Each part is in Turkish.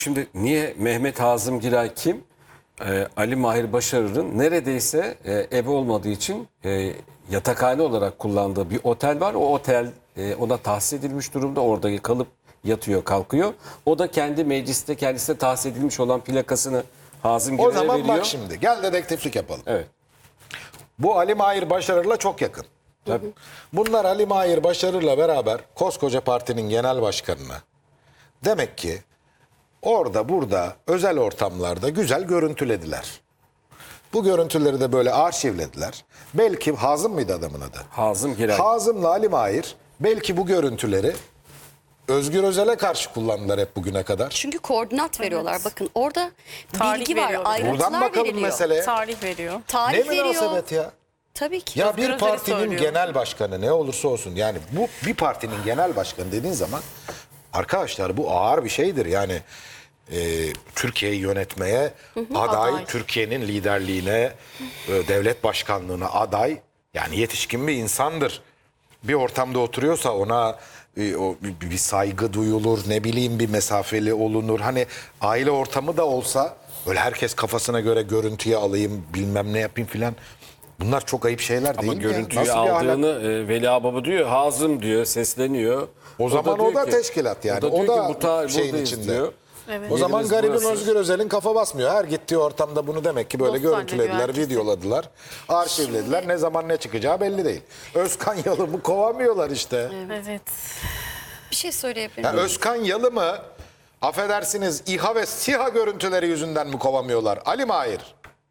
Şimdi niye Mehmet Hazım Giray kim? Ali Mahir Başarır'ın neredeyse evi olmadığı için yatakhane olarak kullandığı bir otel var. O otel ona tahsis edilmiş durumda. Orada kalıp yatıyor, kalkıyor. O da kendi mecliste kendisine tahsis edilmiş olan plakasını Hazım Giray'a veriyor. O zaman bak şimdi gel dedektiflik yapalım. Evet. Bu Ali Mahir Başarır'la çok yakın. Tabii. Bunlar Ali Mahir Başarır'la beraber koskoca partinin genel başkanına demek ki orada burada özel ortamlarda güzel görüntülediler. Bu görüntüleri de böyle arşivlediler. Belki Hazım mıydı adamın adı? Hazım Giray. Hazım'la Ali Mahir belki bu görüntüleri Özgür Özel'e karşı kullandılar hep bugüne kadar. Çünkü koordinat veriyorlar. Bakın orada Tarih bilgi var, veriyorlar. ayrıntılar Buradan bakalım veriliyor. meseleye. Tarih veriyor. Ne Tarih veriyor. münasebet ya? Tabii ki. Ya Özgür bir Özel'i partinin söylüyor. genel başkanı ne olursa olsun yani bu bir partinin genel başkanı dediğin zaman arkadaşlar bu ağır bir şeydir. Yani Türkiye'yi yönetmeye aday, Türkiye'nin liderliğine, devlet başkanlığına aday yani yetişkin bir insandır. Bir ortamda oturuyorsa ona bir saygı duyulur, ne bileyim bir mesafeli olunur. Hani aile ortamı da olsa böyle herkes kafasına göre görüntüye alayım bilmem ne yapayım filan. Bunlar çok ayıp şeyler değil Ama mi ya? görüntüyü Nasıl bir ahlak? aldığını Veli Ağababa diyor. Hazım diyor, sesleniyor. O zaman o diyor da ki- teşkilat yani. O da, O diyor da ki, bu şeyin buradayız içinde. diyor. Evet. O zaman Yerimiz garibin burası. Özgür Özel'in kafa basmıyor. Her gittiği ortamda bunu demek ki böyle Dost görüntülediler, zannediyor herkesi. videoladılar, arşivlediler. Ne zaman ne çıkacağı belli değil. Özkan Yalım'ı kovamıyorlar işte. Evet. Bir şey söyleyebilir Ya miyim? Özkan Yalım'ı affedersiniz İHA ve SİHA görüntüleri yüzünden mi kovamıyorlar? Ali Mahir.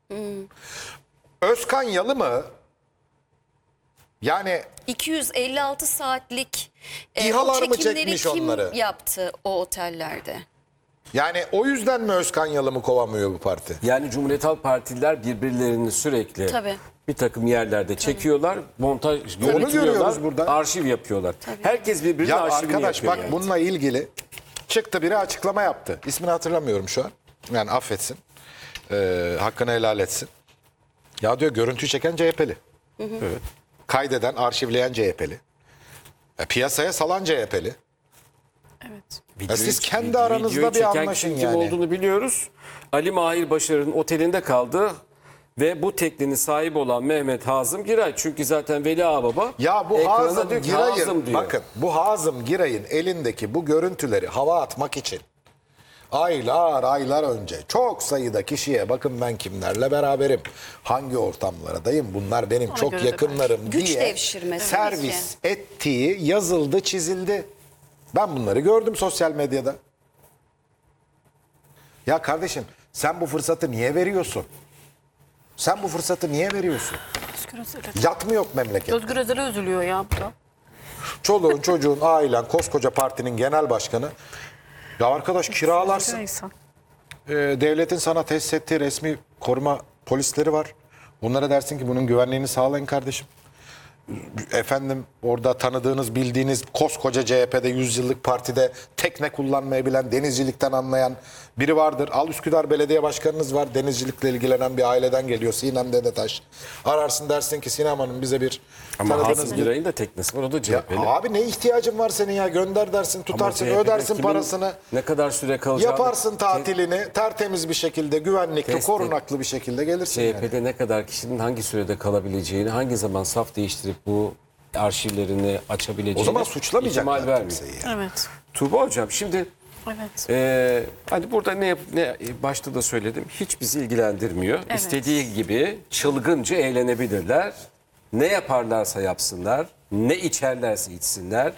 Özkan Yalım'ı yani 256 saatlik İHA'lar o mı çekimleri çekmiş kim onları? yaptı o otellerde? yani o yüzden mi Özkan Yalım'ı kovamıyor bu parti? Yani Cumhuriyet Halk Partililer birbirlerini sürekli Tabii. bir takım yerlerde çekiyorlar, montaj görüyoruz görüntülüyorlar, burada. arşiv yapıyorlar. Herkes birbirinin Ya arşivini arkadaş yapıyor. bak yani. bununla ilgili çıktı biri açıklama yaptı. İsmini hatırlamıyorum şu an. Yani affetsin. Hakkını helal etsin. Ya diyor görüntü çeken CHP'li. Evet. Kaydeden, arşivleyen CHP'li. Piyasaya salan CHP'li. Evet. Ya siz kendi Videoyu aranızda bir çeken anlaşın kişinin kim yani. olduğunu biliyoruz. Ali Mahir Başarır'ın otelinde kaldı ve bu teknenin sahibi olan Mehmet Hazım Giray. Çünkü zaten Veli Ağababa Ya bu ekrana Hazım diyor ki, Hazım Giray'ın diyor. bakın bu Hazım Giray'ın elindeki bu görüntüleri hava atmak için aylar önce çok sayıda kişiye bakın ben kimlerle beraberim, hangi ortamlardayım, bunlar benim çok göre de yakınlarım Güç diye devşirmesi servis ettiği yazıldı, çizildi. Ben bunları gördüm sosyal medyada. Ya kardeşim sen bu fırsatı niye veriyorsun? Sen bu fırsatı niye veriyorsun? Özgür Özel'e. Yat mı yok memlekette? Özgür Özel'e üzülüyor ya bu da. Çoluğun, çocuğun, ailen, koskoca partinin genel başkanı. Ya arkadaş kiralarsın. Özgür insan. Devletin sana tesis ettiği resmi koruma polisleri var. Bunlara dersin ki bunun güvenliğini sağlayın kardeşim. Efendim orada tanıdığınız, bildiğiniz koskoca CHP'de 100 yıllık partide tekne kullanmayı bilen, denizcilikten anlayan biri vardır. Al Üsküdar Belediye Başkanınız var. Denizcilikle ilgilenen bir aileden geliyor. Sinem Dedetaş. Ararsın dersin ki Sinem Hanım bize bir Ama tanıdığınız Hazım bir... Giray'ın da teknesi var, o da Ya CHP'li. abi ne ihtiyacın var senin ya? Gönder dersin, Ama tutarsın, CHP'de ödersin kimin parasını. Ne kadar süre kalacağını... Yaparsın tatilini tertemiz bir şekilde, güvenlikli, Test- korunaklı bir şekilde gelirsin. yani. CHP'de ne kadar kişinin hangi sürede kalabileceğini, hangi zaman saf değiştirip bu arşivlerini açabileceğini O zaman ihtimal suçlamayacaklar vermiyor. kimseyi. Yani. Evet. Tuğba Hocam şimdi Evet. hani burada ne başta da söyledim, hiç bizi ilgilendirmiyor. Evet. İstediği gibi çılgınca eğlenebilirler. Ne yaparlarsa yapsınlar, ne içerlerse içsinler,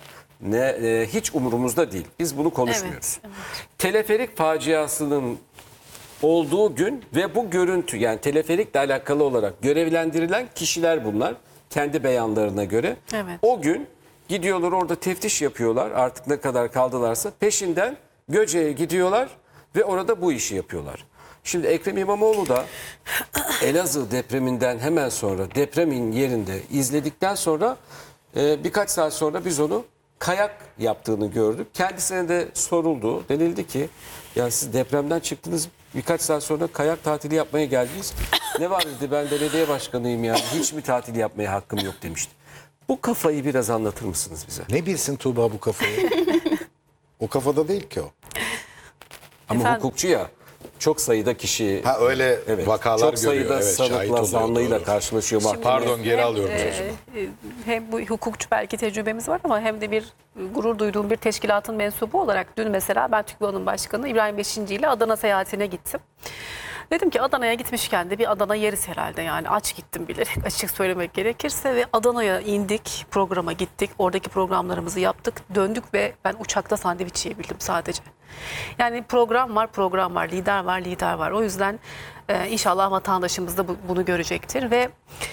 hiç umurumuzda değil. Biz bunu konuşmuyoruz. Evet, Teleferik faciasının olduğu gün ve bu görüntü, yani teleferikle alakalı olarak görevlendirilen kişiler bunlar kendi beyanlarına göre. Evet. O gün gidiyorlar, orada teftiş yapıyorlar, artık ne kadar kaldılarsa peşinden Göce'ye gidiyorlar ve orada bu işi yapıyorlar. Şimdi Ekrem İmamoğlu da Elazığ depreminden hemen sonra depremin yerinde izledikten sonra birkaç saat sonra biz onu kayak yaptığını gördük. Kendisine de soruldu. Denildi ki ya siz depremden çıktınız, birkaç saat sonra kayak tatili yapmaya geldiniz. Ne var dedi, ben belediye başkanıyım yani, hiç mi tatil yapmaya hakkım yok demişti. Bu kafayı biraz anlatır mısınız bize? Ne bilsin Tuğba bu kafayı? O kafada değil ki o. Ama Efendim? hukukçu ya, çok sayıda kişi, Ha öyle evet, vakalar çok görüyor. sayıda Evet, şahit sanıkla, oluyor, zanlıyla doğru. karşılaşıyor mahkeme. Pardon, geri Hem, alıyorum e, sözümü. Hem bu hukukçu belki tecrübemiz var ama hem de bir gurur duyduğum bir teşkilatın mensubu olarak dün mesela ben TÜGVA'nın başkanı İbrahim Beşinci ile Adana seyahatine gittim. Dedim ki Adana'ya gitmişken de bir Adana yeriz herhalde, yani aç gittim bilerek açık söylemek gerekirse ve Adana'ya indik, programa gittik, oradaki programlarımızı yaptık, döndük ve ben uçakta sandviç yiyebildim sadece. Yani program var, lider var. O yüzden inşallah vatandaşımız da bunu görecektir ve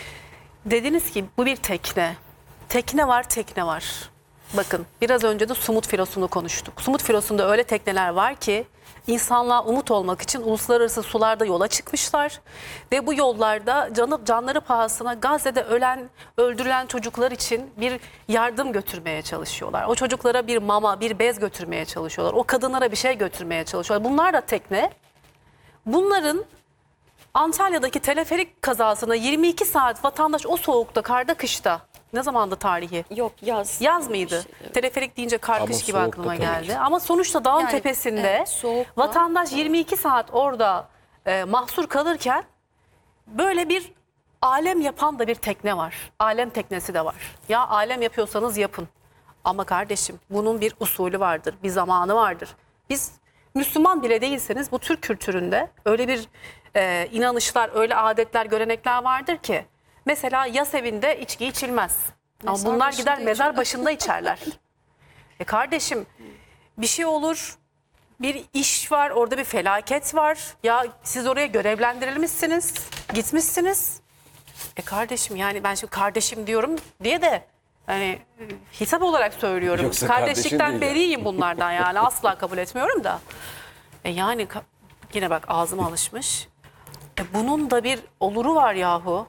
dediniz ki bu bir tekne. Tekne var. Bakın biraz önce de Sumut Filosu'nu konuştuk. Sumut Filosu'nda öyle tekneler var ki insanlığa umut olmak için uluslararası sularda yola çıkmışlar. Ve bu yollarda canları pahasına Gazze'de öldürülen çocuklar için bir yardım götürmeye çalışıyorlar. O çocuklara bir mama, bir bez götürmeye çalışıyorlar. O kadınlara bir şey götürmeye çalışıyorlar. Bunlar da tekne. Bunların Antalya'daki teleferik kazasına 22 saat vatandaş o soğukta, karda, kışta, ne zamandı tarihi? Yok, yaz. Yaz mıydı? Evet. Teleferik deyince kar, Ama kış gibi soğukta aklıma tabii geldi. ki. Ama sonuçta dağın Yani, tepesinde evet, soğukta. vatandaş 22 saat orada mahsur kalırken böyle bir alem yapan da bir tekne var. Alem teknesi de var. Ya alem yapıyorsanız yapın. Ama kardeşim bunun bir usulü vardır, bir zamanı vardır. Biz Müslüman bile değilseniz bu Türk kültüründe öyle bir inanışlar, öyle adetler, görenekler vardır ki. Mesela yas evinde içki içilmez. Ama Mezar bunlar başında gider mezar içerler. başında içerler. Kardeşim bir şey olur, bir iş var, orada bir felaket var. Ya siz oraya görevlendirilmişsiniz, gitmişsiniz. Kardeşim yani ben şimdi kardeşim diyorum diye de hani hitap olarak söylüyorum. Yoksa kardeşin Kardeşlikten değil yani. beriyim bunlardan, yani asla kabul etmiyorum da. Yani yine bak ağzıma alışmış. Bunun da bir oluru var yahu.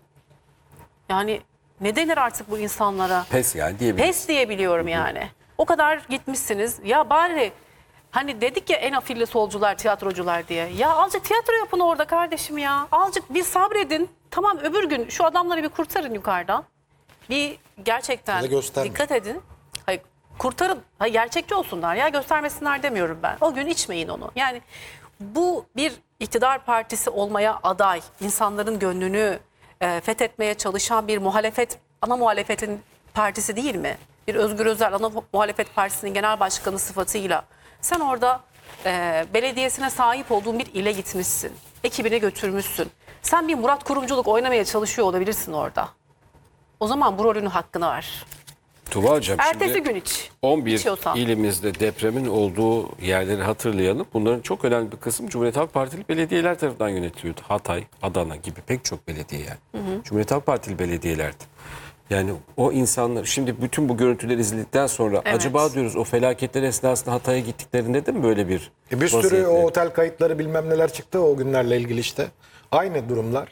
Yani ne denir artık bu insanlara? Pes yani diyebiliriz. Pes diyebiliyorum yani. O kadar gitmişsiniz. Ya bari hani dedik ya en afilli solcular, tiyatrocular diye. Ya azıcık tiyatro yapın orada kardeşim ya. Azıcık bir sabredin. Tamam, öbür gün şu adamları bir kurtarın yukarıdan. Bir gerçekten Ya da göstermeyin. dikkat edin. Hayır, kurtarın. Hayır, gerçekçi olsunlar ya, göstermesinler demiyorum ben. O gün içmeyin onu. Yani bu bir iktidar partisi olmaya aday, insanların gönlünü fethetmeye çalışan bir muhalefet, ana muhalefetin partisi değil mi? Bir Özgür Özel ana muhalefet partisinin genel başkanı sıfatıyla sen orada belediyesine sahip olduğun bir ile gitmişsin. Ekibini götürmüşsün. Sen bir Murat Kurumculuk oynamaya çalışıyor olabilirsin orada. O zaman bu rolünün hakkını ver. Tuba Hocam, Ertesi şimdi gün iç. 11 İçiyorsan. ilimizde depremin olduğu yerleri hatırlayalım. Bunların çok önemli bir kısım Cumhuriyet Halk Partili belediyeler tarafından yönetiliyordu. Hatay, Adana gibi pek çok belediye yani. Cumhuriyet Halk Partili belediyelerdi. Yani o insanlar şimdi bütün bu görüntüleri izledikten sonra Evet. acaba diyoruz o felaketler esnasında Hatay'a gittiklerinde de mi böyle bir Bir sürü vaziyetleri? o otel kayıtları bilmem neler çıktı o günlerle ilgili işte. Aynı durumlar.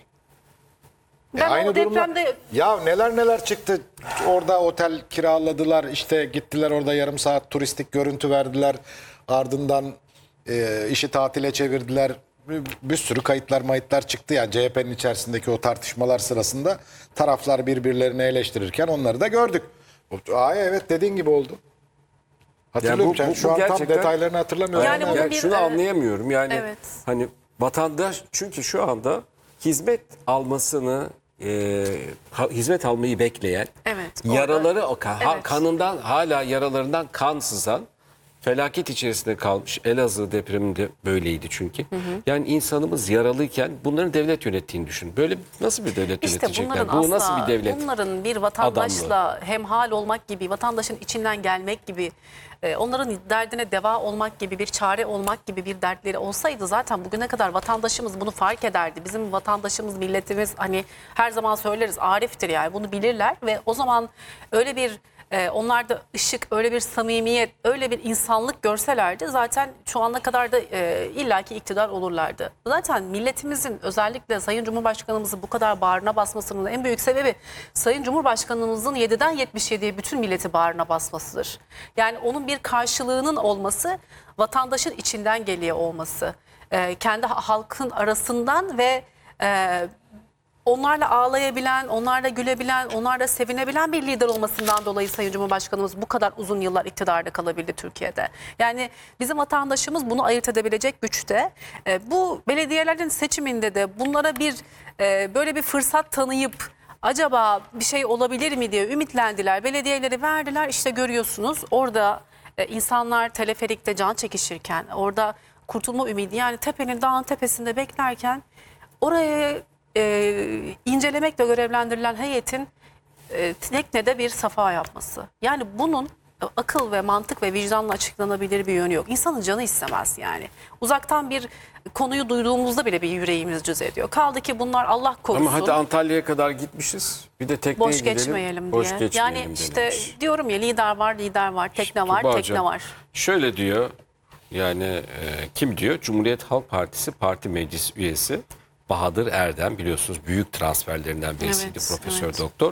Ben Aynı o durumlar. depremde Ya neler çıktı. Orada otel kiraladılar. İşte gittiler orada yarım saat turistik görüntü verdiler. Ardından işi tatile çevirdiler. Bir sürü kayıtlar çıktı. Yani CHP'nin içerisindeki o tartışmalar sırasında taraflar birbirlerini eleştirirken onları da gördük. Evet, dediğin gibi oldu. Hatırlıyorum. bu- bu Şu an tam gerçekten- detaylarını hatırlamıyorum. Yani ama bunun Yani bir, şunu anlayamıyorum yani evet. hani vatandaş çünkü şu anda hizmet almasını hizmet almayı bekleyen Evet, orada- yaraları Evet. kanından hala yaralarından kan sızan felaket içerisinde kalmış. Elazığ depreminde böyleydi çünkü. Yani insanımız yaralıyken bunların devlet yönettiğini düşün. Böyle nasıl bir devlet İşte yönetecekler? bunların Bu nasıl asla, bir devlet? bunların bir vatandaşla hemhal olmak gibi, vatandaşın içinden gelmek gibi, onların derdine deva olmak gibi, bir çare olmak gibi bir dertleri olsaydı zaten bugüne kadar vatandaşımız bunu fark ederdi. Bizim vatandaşımız, milletimiz hani her zaman söyleriz ariftir, yani bunu bilirler ve o zaman öyle bir onlarda ışık, öyle bir samimiyet, öyle bir insanlık görselerdi zaten şu ana kadar da illaki iktidar olurlardı. Zaten milletimizin özellikle Sayın Cumhurbaşkanımızın bu kadar bağrına basmasının en büyük sebebi Sayın Cumhurbaşkanımızın 7'den 77'ye bütün milleti bağrına basmasıdır. Yani onun bir karşılığının olması, vatandaşın içinden geliyor olması, kendi halkın arasından ve onlarla ağlayabilen, onlarla gülebilen, onlarla sevinebilen bir lider olmasından dolayı Sayın Cumhurbaşkanımız bu kadar uzun yıllar iktidarda kalabildi Türkiye'de. Yani bizim vatandaşımız bunu ayırt edebilecek güçte. Bu belediyelerin seçiminde de bunlara bir böyle bir fırsat tanıyıp acaba bir şey olabilir mi diye ümitlendiler. Belediyeleri verdiler, işte görüyorsunuz orada insanlar teleferikte can çekişirken, orada kurtulma ümidi, yani tepenin, dağın tepesinde beklerken oraya incelemekle görevlendirilen heyetin teknede bir safa yapması. Yani bunun akıl ve mantık ve vicdanla açıklanabilir bir yönü yok. İnsanın canı istemez yani. Uzaktan bir konuyu duyduğumuzda bile bir yüreğimiz cız ediyor. Kaldı ki bunlar Allah korusun. Ama hadi Antalya'ya kadar gitmişiz. Bir de tekneye Boş gidelim. geçmeyelim Boş diye. geçmeyelim Yani işte demiş. diyorum ya, lider var, tekne var, Tuğba'cığım, tekne var. şöyle diyor, yani kim diyor? Cumhuriyet Halk Partisi Parti Meclis Üyesi Bahadır Erdem, biliyorsunuz büyük transferlerinden birisiydi, Evet, Profesör evet. Doktor.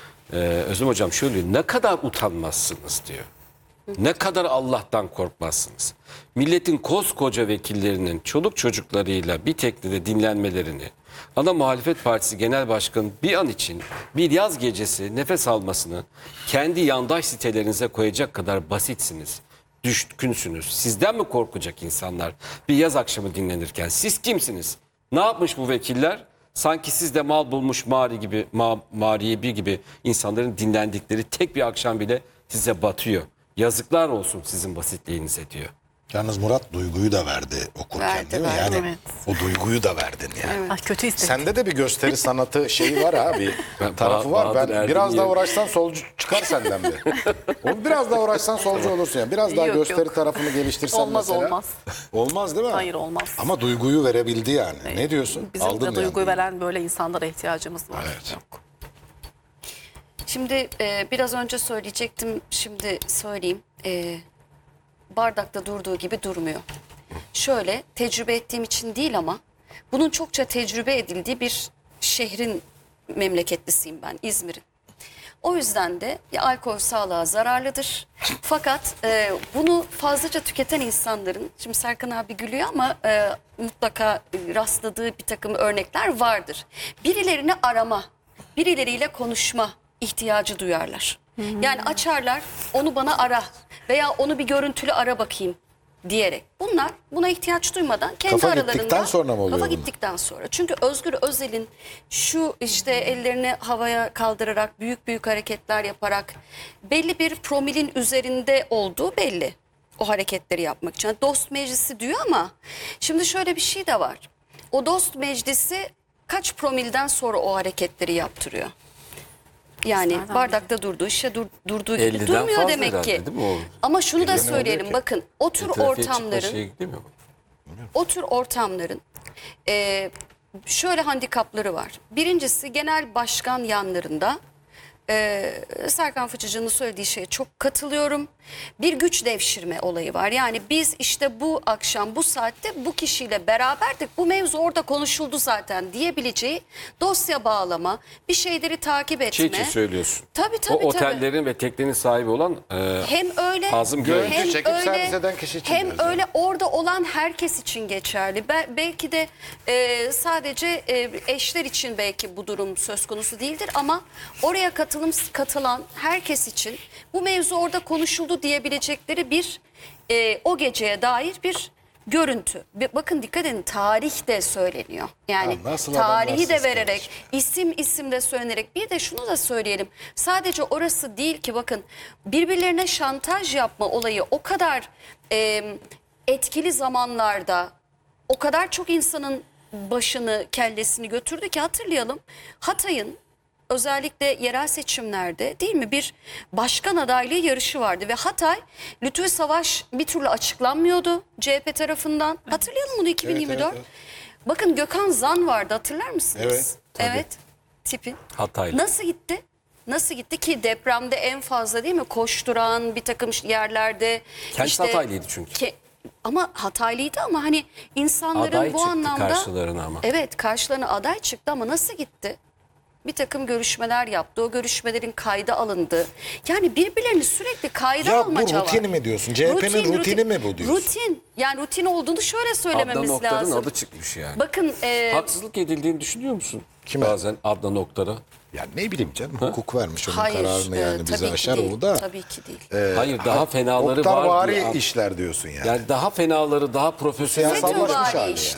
Özlem Hocam şöyle diyor, ne kadar utanmazsınız diyor. Ne kadar Allah'tan korkmazsınız. Milletin koskoca vekillerinin çoluk çocuklarıyla bir teknede dinlenmelerini, ana muhalefet partisi genel başkanı bir an için bir yaz gecesi nefes almasını kendi yandaş sitelerinize koyacak kadar basitsiniz. Düşkünsünüz. Sizden mi korkacak insanlar bir yaz akşamı dinlenirken? Siz kimsiniz? Ne yapmış bu vekiller? Sanki siz de mal bulmuş Mari gibi, Mariye gibi insanların dinlendikleri tek bir akşam bile size batıyor. Yazıklar olsun sizin basitliğinize diyor. Yalnız Murat duyguyu da verdi okurken, Verdi, değil mi? verdi. Yani Evet. o duyguyu da verdin yani. Ay, kötü istedim. Sende de bir gösteri sanatı şeyi var abi. Ben Tarafı var. Bahadır Ben Erdem'i biraz daha yerim. uğraşsan solcu çıkar senden de. O biraz daha uğraşsan solcu olursun yani. Biraz daha Yok, gösteri yok. tarafını geliştirsen Olmaz, mesela. olmaz. Olmaz değil mi? Hayır, olmaz. Ama duyguyu verebildi yani. Ne diyorsun? Bizim Aldın de yani. duyguyu veren böyle insanlara ihtiyacımız var. Evet. Yok. Şimdi biraz önce söyleyecektim, şimdi söyleyeyim. Bardakta durduğu gibi durmuyor. Şöyle, tecrübe ettiğim için değil ama bunun çokça tecrübe edildiği bir şehrin memleketlisiyim ben, İzmir'in. O yüzden de alkol sağlığa zararlıdır. Fakat bunu fazlaca tüketen insanların, şimdi Serkan abi gülüyor ama mutlaka rastladığı bir takım örnekler vardır. Birilerini arama, birileriyle konuşma ihtiyacı duyarlar. Yani açarlar, onu bana ara veya onu bir görüntülü ara bakayım diyerek. Bunlar buna ihtiyaç duymadan kendi Kafa aralarında. gittikten sonra mı oluyor Kafa bunun? gittikten sonra. Çünkü Özgür Özel'in şu işte ellerini havaya kaldırarak büyük büyük hareketler yaparak belli bir promilin üzerinde olduğu belli. O hareketleri yapmak için. Yani dost meclisi diyor ama şimdi şöyle bir şey de var. O dost meclisi kaç promilden sonra o hareketleri yaptırıyor? Yani Nereden bardakta durduğu, işe durduğu gibi 50'den durmuyor fazla demek herhalde, ki. değil mi o? Ama şunu da 50 ne oluyor söyleyelim, ki? bakın o tür Trafiğe çıkma ortamların şeye gidemiyor mu? o tür ortamların şöyle handikapları var. Birincisi, genel başkan yanlarında Serkan Fıçıcı'nın söylediği şeye çok katılıyorum. Bir güç devşirme olayı var. Yani biz işte bu akşam bu saatte bu kişiyle beraberdik. Bu mevzu orada konuşuldu zaten diyebileceği dosya bağlama, bir şeyleri takip etme. Şey için söylüyorsun. Tabii, O tabii. otellerin ve teknenin sahibi olan Hem öyle Hazım Görüntü hem çekip servis eden kişi için hem diyoruz öyle orada olan herkes için geçerli. Belki de sadece eşler için belki bu durum söz konusu değildir ama oraya katılan herkes için bu mevzu orada konuşuldu diyebilecekleri bir o geceye dair bir görüntü. Bakın dikkat edin, tarih de söyleniyor. Yani Ya nasıl tarihi de adamlarsınız vererek, isim de söylenerek, bir de şunu da söyleyelim. Sadece orası değil ki, bakın birbirlerine şantaj yapma olayı o kadar etkili zamanlarda o kadar çok insanın başını, kellesini götürdü ki, hatırlayalım. Hatay'ın özellikle yerel seçimlerde değil mi bir başkan adaylığı yarışı vardı ve Hatay Lütfü Savaş bir türlü açıklanmıyordu CHP tarafından. Hatırlayalım bunu, 2024. evet. Bakın Gökhan Zan vardı, hatırlar mısınız? Evet, tabii. Evet. Tipi. Hataylı. Nasıl gitti? Nasıl gitti ki depremde en fazla değil mi koşturan bir takım yerlerde. Kendisi Hataylıydı çünkü. Ama Hataylıydı ama hani insanların Aday bu çıktı anlamda. karşılarına ama. Evet, karşılarına aday çıktı ama nasıl gitti? bir takım görüşmeler yaptı. O görüşmelerin kayda alındı. Yani birbirlerini sürekli kayda Ya bu almaca var. rutin mi diyorsun? CHP'nin rutini mi bu diyorsun? Rutin. Yani rutin olduğunu şöyle Adnan söylememiz Oktar'ın lazım. adı çıkmış yani. Bakın Haksızlık edildiğini düşünüyor musun? Kime? Bazen Adnan Oktar'a. Ya ne bileyim canım, hukuk vermiş onun hayır. kararını yani bize tabii ki aşar değil. o da. Tabii ki değil. Hayır, daha fenaları var Oktarvari diye. işler diyorsun yani. Yani daha fenaları, daha profesyonel. Siyasallaşmış FETÖ'vari hali işler.